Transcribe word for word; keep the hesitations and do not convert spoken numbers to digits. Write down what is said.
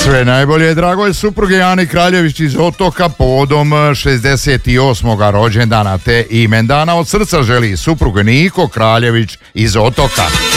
Sve najbolje, dragoj supruge Ani Kraljević iz Otoka povodom šezdeset osmog rođendana te imendana od srca želi suprug Niko Kraljević iz Otoka.